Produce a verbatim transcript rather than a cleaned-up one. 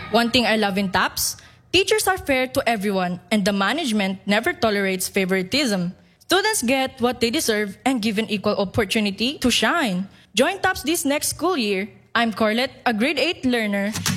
One thing I love in TAPS, teachers are fair to everyone and the management never tolerates favoritism. Students get what they deserve and given equal opportunity to shine. Join TAPS this next school year. I'm Corlette, a grade eight learner.